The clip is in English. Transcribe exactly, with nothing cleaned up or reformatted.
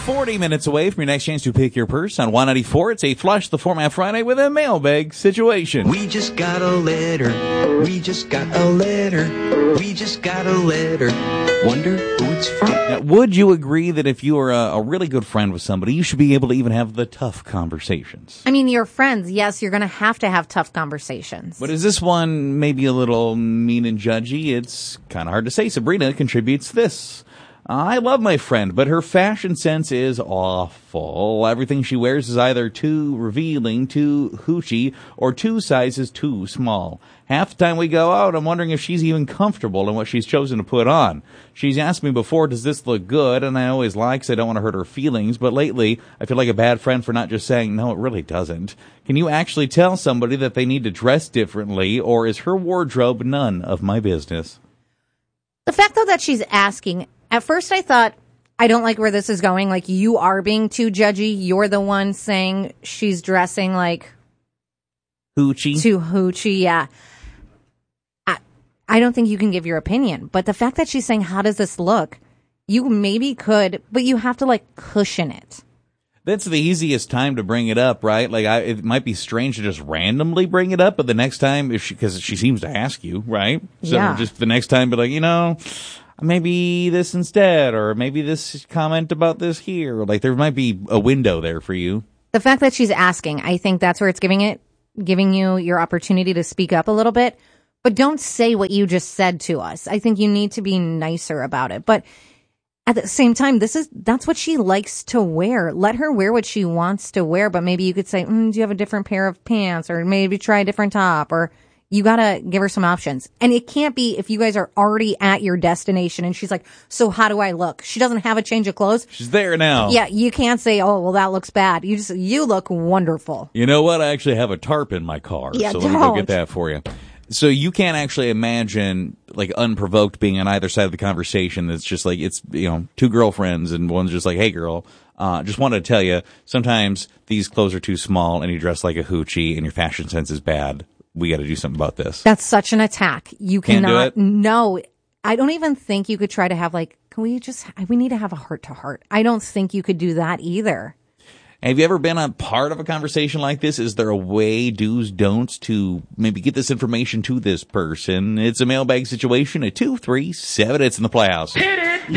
forty minutes away from your next chance to pick your purse on one ninety-four. It's a Flush the Format Friday with a mailbag situation. We just got a letter. We just got a letter. We just got a letter. Wonder who it's from. Now, would you agree that if you are a, a really good friend with somebody, you should be able to even have the tough conversations? I mean, you're friends. Yes, you're going to have to have tough conversations. But is this one maybe a little mean and judgy? It's kind of hard to say. Sabrina contributes this. I love my friend, but her fashion sense is awful. Everything she wears is either too revealing, too hoochie, or two sizes too small. Half the time we go out, I'm wondering if she's even comfortable in what she's chosen to put on. She's asked me before, does this look good? And I always lie because I don't want to hurt her feelings. But lately, I feel like a bad friend for not just saying, no, it really doesn't. Can you actually tell somebody that they need to dress differently, or is her wardrobe none of my business? The fact, though, that she's asking... At first, I thought, I don't like where this is going. Like, you are being too judgy. You're the one saying she's dressing like... Hoochie? Too hoochie, yeah. I, I don't think you can give your opinion. But the fact that she's saying, how does this look? You maybe could, but you have to, like, cushion it. That's the easiest time to bring it up, right? Like, I, it might be strange to just randomly bring it up, but the next time, if she, because she seems to ask you, right? So yeah. just the next time, be like, you know... maybe this instead, or maybe this comment about this here. Like, there might be a window there for you. The fact that she's asking, I think that's where it's giving it, giving you your opportunity to speak up a little bit. But don't say what you just said to us. I think you need to be nicer about it. But at the same time, this is that's what she likes to wear. Let her wear what she wants to wear. But maybe you could say, mm, do you have a different pair of pants? Or maybe try a different top, or... You gotta give her some options. And it can't be if you guys are already at your destination and she's like, so how do I look? She doesn't have a change of clothes. She's there now. Yeah, you can't say, oh, well, that looks bad. You just, you look wonderful. You know what? I actually have a tarp in my car. Yeah, so don't. let me go get that for you. So you can't actually imagine, like, unprovoked being on either side of the conversation. That's just like, it's, you know, two girlfriends and one's just like, hey, girl, uh, just wanted to tell you, sometimes these clothes are too small and you dress like a hoochie and your fashion sense is bad. We got to do something about this. That's such an attack. You Can't cannot. do it? No, I don't even think you could try to have like, can we just, we need to have a heart to heart. I don't think you could do that either. Have you ever been a part of a conversation like this? Is there a way, do's, don'ts, to maybe get this information to this person? It's a mailbag situation at two three seven. It's in the Playhouse. Hit it!